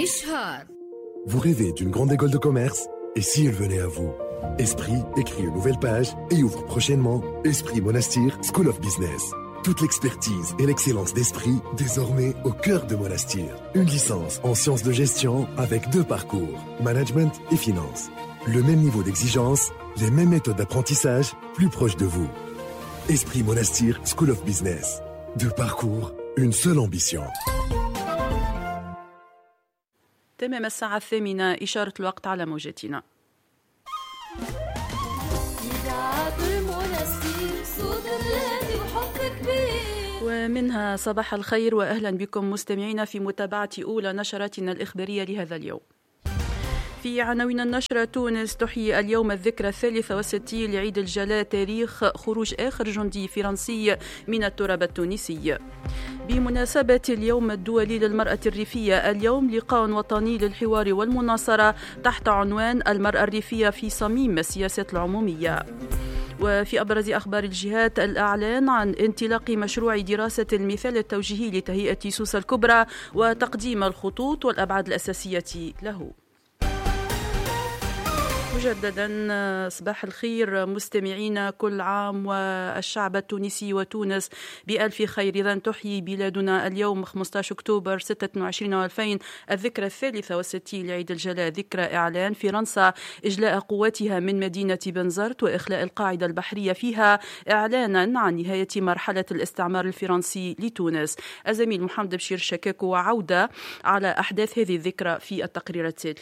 إشهار. Vous rêvez d'une grande école de commerce? Et si elle venait à vous? Esprit écrit une nouvelle page et ouvre prochainement Esprit Monastir School of Business. Toute l'expertise et l'excellence d'Esprit désormais au cœur de Monastir. Une licence en sciences de gestion avec 2 parcours, management et finance. Le même niveau d'exigence, les mêmes méthodes d'apprentissage, plus proches de vous. Esprit Monastir School of Business. 2 parcours, une seule ambition. تمام الساعة 8 إشارة الوقت على موجتنا. ومنها صباح الخير وأهلا بكم مستمعين في متابعة أولى نشراتنا الإخبارية لهذا اليوم. في عناوين النشرة: تونس تحيي اليوم الذكرى 63 لعيد الجلاء، تاريخ خروج آخر جندي فرنسي من التراب التونسي. بمناسبة اليوم الدولي للمرأة الريفية، اليوم لقاء وطني للحوار والمناصرة تحت عنوان المرأة الريفية في صميم السياسة العمومية. وفي أبرز أخبار الجهات: الإعلان عن انطلاق مشروع دراسة المثال التوجيهي لتهيئة سوسة الكبرى وتقديم الخطوط والأبعاد الأساسية له. مجددا صباح الخير مستمعينا، كل عام والشعب التونسي وتونس بألف خير. إذا تحيي بلادنا اليوم 15 أكتوبر 26 و2000 الذكرى 63 لعيد الجلاء، ذكرى إعلان فرنسا إجلاء قواتها من مدينة بنزرت وإخلاء القاعدة البحرية فيها، إعلانا عن نهاية مرحلة الاستعمار الفرنسي لتونس. الزميل محمد بشير شكاكو وعودة على أحداث هذه الذكرى في التقرير التالي.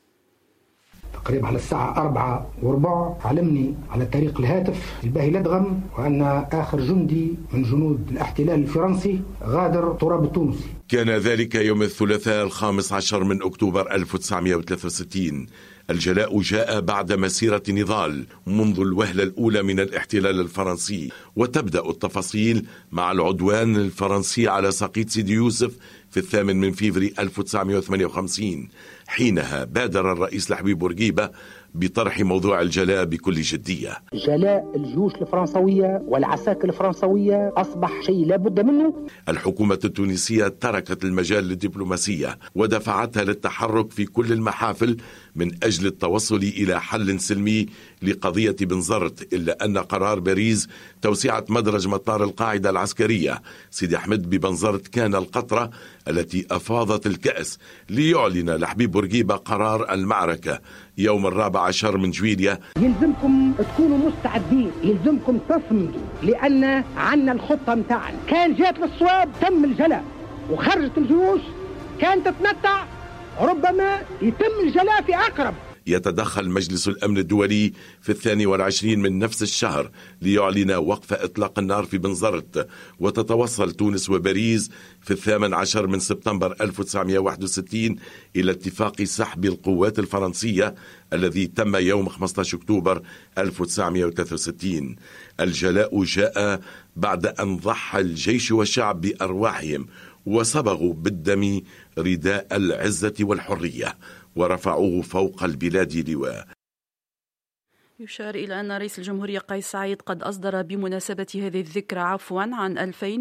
تقريبا على الساعة 4:15 علمني على طريق الهاتف الباهي لدغم وأن آخر جندي من جنود الاحتلال الفرنسي غادر التراب التونسي. كان ذلك يوم الثلاثاء 15 من أكتوبر 1963. الجلاء جاء بعد مسيرة نضال منذ الوهلة الأولى من الاحتلال الفرنسي، وتبدأ التفاصيل مع العدوان الفرنسي على ساقيت سيدي يوسف في 8 من فيفري 1958. حينها بادر الرئيس لحبيب بورقيبة بطرح موضوع الجلاء بكل جدية. جلاء الجيوش الفرنسوية والعساكر الفرنسوية أصبح شيء لابد منه. الحكومة التونسية تركت المجال للدبلوماسية ودفعتها للتحرك في كل المحافل من أجل التوصل إلى حل سلمي لقضية بنزرت، إلا أن قرار باريس توسعة مدرج مطار القاعدة العسكرية سيدي أحمد ببنزرت كان القطرة التي أفاضت الكأس ليعلن لحبيب بورقيبة قرار المعركة يوم 14 من جويلية. يلزمكم تكونوا مستعدين، يلزمكم تصمدوا، لأن عنا الخطة متاعنا. كان جات للصواب تم الجلاء وخرجت الجيوش كانت تتمتع، ربما يتم الجلاء في أقرب. يتدخل مجلس الأمن الدولي في 22 من نفس الشهر ليعلن وقف إطلاق النار في بنزرت، وتتوصل تونس وباريس في 18 من سبتمبر 1961 إلى اتفاق سحب القوات الفرنسية الذي تم يوم 15 أكتوبر 1963. الجلاء جاء بعد أن ضحى الجيش والشعب بأرواحهم وصبغوا بالدم رداء العزة والحرية ورفعوه فوق البلاد لواء. يشار إلى أن رئيس الجمهورية قيس سعيد قد أصدر بمناسبة هذه الذكرى عن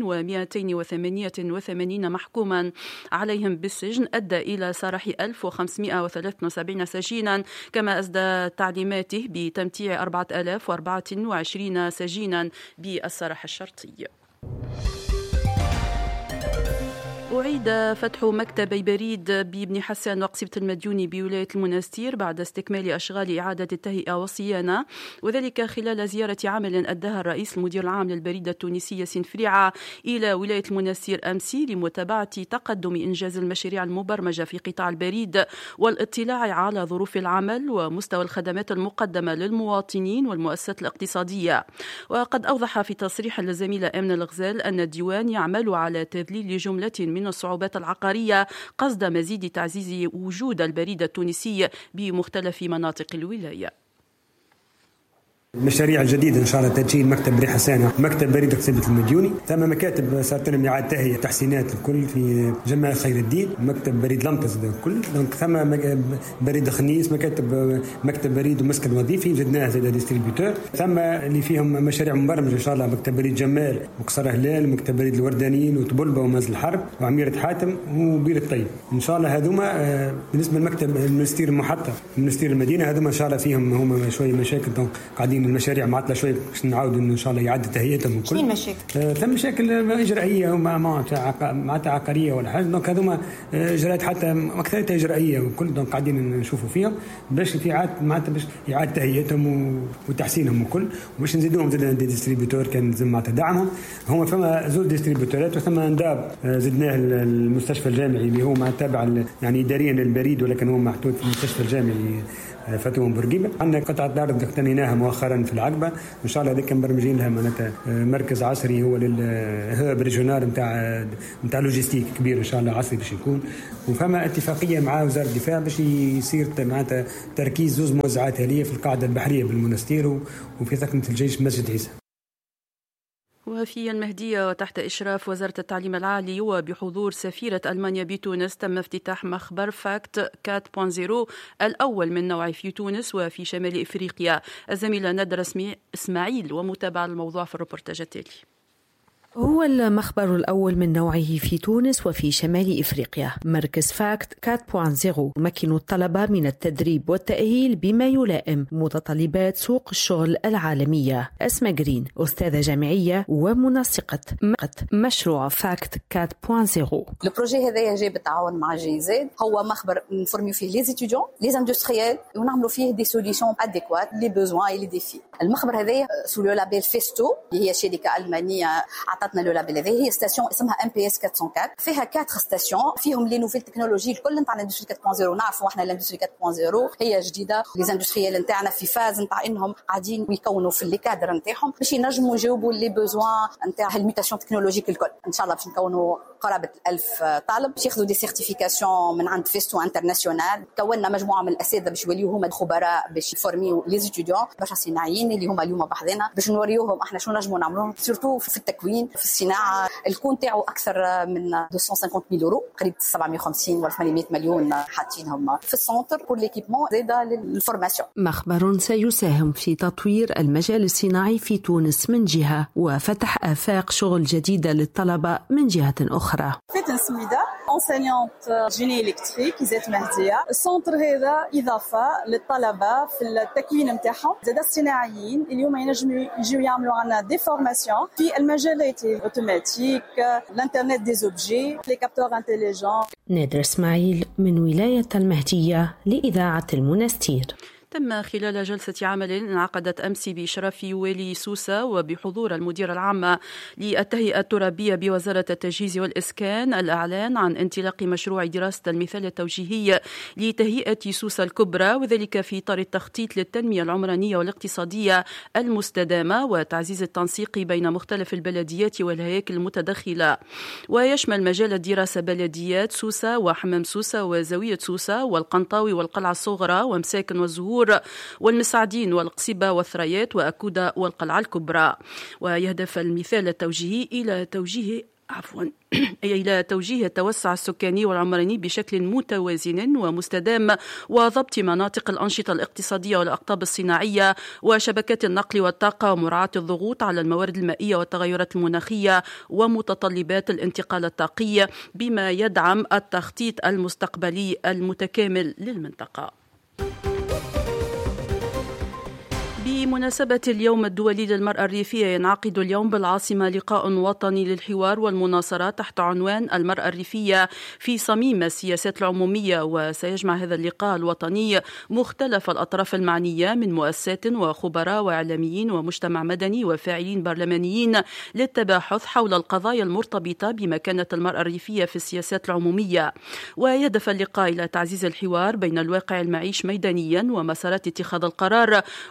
2288 محكوما عليهم بالسجن، أدى إلى سراح 1573 سجينا، كما أسدى تعليماته بتمتيع 4024 سجينا بالسراح الشرطي. أعيد فتح مكتبي بريد بابن حسان وقصيبة المديوني بولاية المنستير بعد استكمال أشغال إعادة التهيئة والصيانة، وذلك خلال زيارة عمل أداها الرئيس المدير العام للبريد التونسي ياسين فريعة إلى ولاية المنستير أمسي لمتابعة تقدم إنجاز المشاريع المبرمجة في قطاع البريد والاطلاع على ظروف العمل ومستوى الخدمات المقدمة للمواطنين والمؤسسات الاقتصادية. وقد أوضح في تصريح للزميلة آمنة الغزال أن الديوان يعمل على تذليل جملة من الصعوبات العقارية قصد مزيد تعزيز وجود البريد التونسي بمختلف مناطق الولاية. المشاريع الجديدة إن شاء الله تدشين مكتب ريحة سانة، مكتب بريد قصيبة المديوني، ثم مكاتب صارت لهم إعادة تهيئة تحسينات الكل في جمع خير الدين، مكتب بريد لمطس الكل، ثم بريد خنيس، مكتب بريد ومسكن وظيفي زدناه زي ديستريبيوتور، ثم اللي فيهم مشاريع مبرمجة إن شاء الله مكتب بريد جمال وقصر هلال، مكتب بريد الوردانيين وطبلبة ومنزل الحرب وعميرة حاتم وبير الطيب. إن شاء الله هذوما بالنسبة لمكتب المنستير المحطة منستير المدينة هذوما إن شاء الله فيهم هم شوية مشاكل قاعدين المشاريع معطلة شوية باش نعاودوا إن شاء الله يعد تهيئتهم الكل. شنو مشاكل؟ ثم مشاكل إجرائية معناتها عقارية ولا حاجة، دونك هذوما إجراءات حتى أكثرها إجرائية وكل دونك قاعدين نشوفوا فيهم باش في عاد معناتها باش إعادة تهيئتهم وتحسينهم وكل، وباش نزيدوهم زاد ديستريبيوتور كان لازم معناتها دعمهم. هم فما زود ديستريبيوتورات وثم نداب زدناه المستشفى الجامعي اللي هو تابع يعني إداريا للبريد ولكن هو محطوط في المستشفى الجامعي فتوى بورقيبة. عندنا قطعة أرض اقتنيناها مؤخرا في العقبة إن شاء الله هذيك مبرمجين لها معناتها مركز عصري هو هو بريجونال نتاع لوجيستيك كبير إن شاء الله عصري باش يكون. وفما اتفاقية مع وزارة الدفاع باش يصير معناتها تركيز زوز موزعات آلية في القاعدة البحرية بالمنستير وفي ثقنة الجيش مسجد عيسى. وفي المهدية وتحت إشراف وزارة التعليم العالي وبحضور سفيرة ألمانيا بتونس تم افتتاح مخبر فاكت 4.0 الأول من نوعه في تونس وفي شمال إفريقيا. الزميلة ندر إسماعيل ومتابعة الموضوع في الريبورتاج التالي. هو المخبر الأول من نوعه في تونس وفي شمال إفريقيا. مركز فاكت 4.0 يمكن الطلبة من التدريب والتأهيل بما يلائم متطلبات سوق الشغل العالمية. أسماء جرين أستاذة جامعية ومنسقة مشروع فاكت 4.0. البروجي هذا جاي بالتعاون مع جيزاد، هو مخبر نفورميو فيه لي ستوديون لي اندستريال ونعملوا فيه دي سوليوشن اديكوات لي بوزوان لي ديفي. المخبر هذا سو لو لابيل فيستو اللي هي شركة ألمانية عطتنا لو لابيل هذا. هي ستاسيون اسمها MPS 404 فيها 4 ستاسيون فيهم لي نوفيل تكنولوجي الكل نتاع الاندستري 4.0. نعرفوا احنا الاندستري 4.0 هي جديده، لي اندستريال نتاعنا في فاز نتاع انهم قاعدين يكونوا في لي كادر نتاعهم باش ينجموا يجاوبوا لي بوزوان نتاع الميوتاسيون تكنولوجيك الكل. ان شاء الله باش نكونوا قرابه 1000 طالب باش ياخذوا دي سيرتيفيكاسيون من عند فيستو انترناسيونال. كونا مجموعه من الاساتذه باش يوليو هما خبراء باش يفورميو لي ستوديون باش صناعيين اللي هما اليوم بحضنا باش نوريوهم احنا شنو نجموا نعملوا سورتو في التكوين في الصناعه. الكون تاعو اكثر من 250,000 يورو قريب 750 ولا 800 مليون حاطينهم في السنتر بور ليكيبمون زاده للفورماسيون. مخبر سيساهم في تطوير المجال الصناعي في تونس من جهه وفتح آفاق شغل جديده للطلبه من جهه اخرى. فاتن سويدة enseignante جيني إلكتريك زيت مهدية. السنتر هذا إضافة للطلبة في التكوين متاعهم زاد الصناعيين اليوم ينجموا يجوا يعملوا عنا دي فورماسيون في المجالات الأوتوماتيك الانترنت دي زوبجي لي كابتور انتيليجون. نادر إسماعيل من ولاية المهدية لإذاعة المنستير. تم خلال جلسة عمل انعقدت أمس بإشراف والي سوسة وبحضور المديرة العامة للتهيئة الترابية بوزارة التجهيز والإسكان الإعلان عن انطلاق مشروع دراسة المثال التوجيهي لتهيئة سوسة الكبرى، وذلك في إطار التخطيط للتنمية العمرانية والاقتصادية المستدامة وتعزيز التنسيق بين مختلف البلديات والهياكل المتدخلة. ويشمل مجال الدراسة بلديات سوسة وحمام سوسة وزاوية سوسة والقنطاوي والقلعة الصغرى ومساكن والزهور والمساعدين والقصيبة والثريات وأكودة والقلعة الكبرى. ويهدف المثال التوجيهي إلى توجيه التوسع السكاني والعمراني بشكل متوازن ومستدام وضبط مناطق الأنشطة الاقتصادية والأقطاب الصناعية وشبكات النقل والطاقة ومراعاة الضغوط على الموارد المائية والتغيرات المناخية ومتطلبات الانتقال الطاقي بما يدعم التخطيط المستقبلي المتكامل للمنطقة. بمناسبة اليوم الدولي للمرأة الريفية ينعقد اليوم بالعاصمة لقاء وطني للحوار والمناصرة تحت عنوان المرأة الريفية في صميم السياسات العمومية. وسيجمع هذا اللقاء الوطني مختلف الأطراف المعنية من مؤسسات وخبراء وإعلاميين ومجتمع مدني وفاعلين برلمانيين للتباحث حول القضايا المرتبطة بمكانة المرأة الريفية في السياسات العمومية. ويهدف اللقاء إلى تعزيز الحوار بين الواقع المعيش ميدانيا ومسارات اتخاذ القرار وإبراز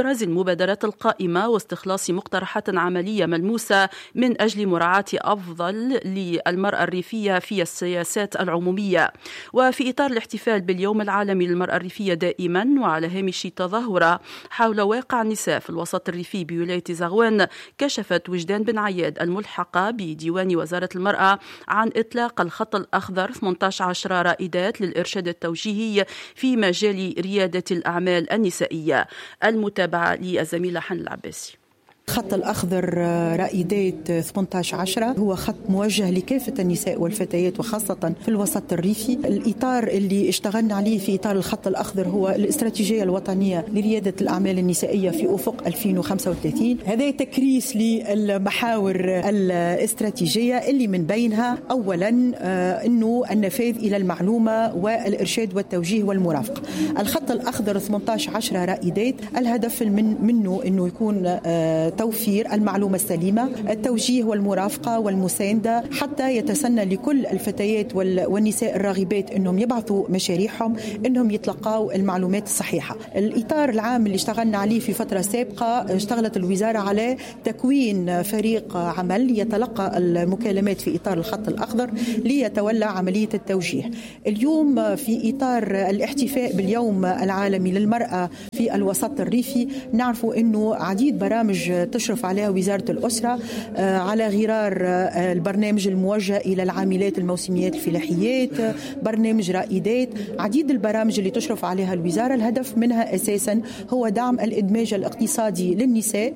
إبراز المبادرات القائمة واستخلاص مقترحات عملية ملموسة من أجل مراعاة أفضل للمرأة الريفية في السياسات العمومية. وفي إطار الاحتفال باليوم العالمي للمرأة الريفية دائما وعلى هامش تظاهرة حول واقع النساء في الوسط الريفي بولاية زغوان، كشفت وجدان بن عياد الملحقة بديوان وزارة المرأة عن إطلاق الخط الأخضر 18 رائدات للإرشاد التوجيهي في مجال ريادة الأعمال النسائية. المتابعة للزميلة حن العباسي. خط الأخضر رائدات 18/10 هو خط موجه لكافة النساء والفتيات وخاصة في الوسط الريفي. الإطار اللي اشتغلنا عليه في إطار الخط الأخضر هو الاستراتيجية الوطنية لريادة الأعمال النسائية في أفق 2035. هذا تكريس للمحاور الاستراتيجية اللي من بينها أولا أنه النفاذ إلى المعلومة والإرشاد والتوجيه والمرافقة. الخط الأخضر 18/10 رائدات الهدف منه أنه يكون توفير المعلومة السليمة، التوجيه والمرافقة والمساندة، حتى يتسنى لكل الفتيات والنساء الراغبات أنهم يبعثوا مشاريعهم أنهم يتلقوا المعلومات الصحيحة. الإطار العام اللي اشتغلنا عليه في فترة سابقة، اشتغلت الوزارة على تكوين فريق عمل يتلقى المكالمات في إطار الخط الأخضر ليتولى عملية التوجيه. اليوم في إطار الاحتفاء باليوم العالمي للمرأة في الوسط الريفي، نعرف أنه عديد برامج تشرف عليها وزارة الأسرة على غرار البرنامج الموجه إلى العاملات الموسميات الفلاحيات، برنامج رائدات، عديد البرامج اللي تشرف عليها الوزارة. الهدف منها أساسا هو دعم الإدماج الاقتصادي للنساء.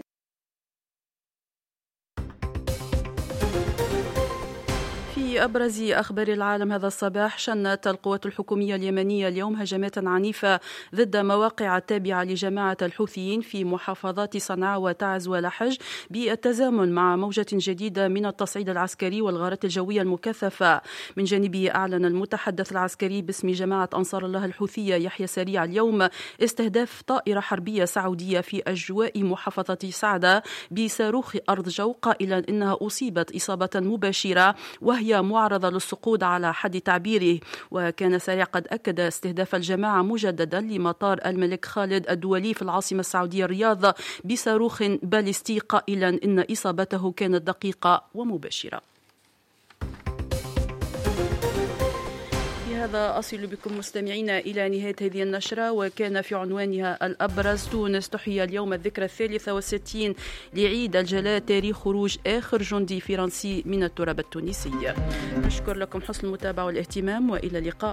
في أبرز أخبار العالم هذا الصباح، شنت القوات الحكومية اليمنية اليوم هجمات عنيفة ضد مواقع تابعة لجماعة الحوثيين في محافظات صنعاء وتعز ولحج، بالتزامن مع موجة جديدة من التصعيد العسكري والغارات الجوية المكثفة. من جانبه أعلن المتحدث العسكري باسم جماعة أنصار الله الحوثية يحيى سريع اليوم استهداف طائرة حربية سعودية في أجواء محافظة سعدة بصاروخ أرض جو، قائلا إنها أصيبت إصابة مباشرة وهي معرضة للسقوط على حد تعبيره. وكان سريع قد أكد استهداف الجماعة مجددا لمطار الملك خالد الدولي في العاصمة السعودية الرياض بصاروخ باليستي، قائلا إن إصابته كانت دقيقة ومباشرة. هذا أصل بكم مستمعينا إلى نهاية هذه النشرة، وكان في عنوانها الأبرز: تونس تحيي اليوم الذكرى 63 لعيد الجلاء، تاريخ خروج آخر جندي فرنسي من التراب التونسي. نشكر لكم حسن المتابعة والاهتمام، وإلى اللقاء.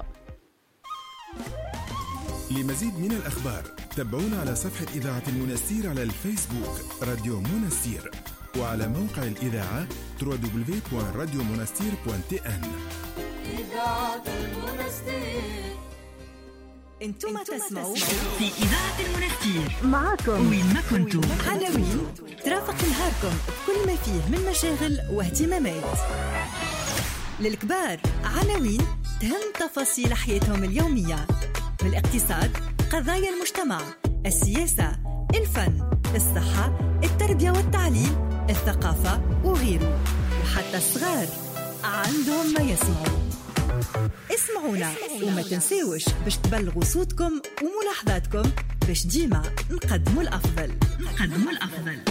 لمزيد من الأخبار تابعونا على صفحة إذاعة المنستير على الفيسبوك راديو منستير، وعلى موقع الإذاعة www.radiomonastir.tn. إذاعة المنستير. انتم تسمعوا في إذاعة المنستير، معكم وين ما كنتم. عناوين ترافق نهاركم كل ما فيه من مشاغل واهتمامات. للكبار عناوين تهم تفاصيل حياتهم اليومية، من الاقتصاد، قضايا المجتمع، السياسة، الفن، الصحة، التربية والتعليم، الثقافة وغيره. وحتى الصغار عندهم ما يسمعوا. اسمعونا وما تنساوش باش تبلغوا صوتكم وملاحظاتكم باش ديما نقدموا الأفضل.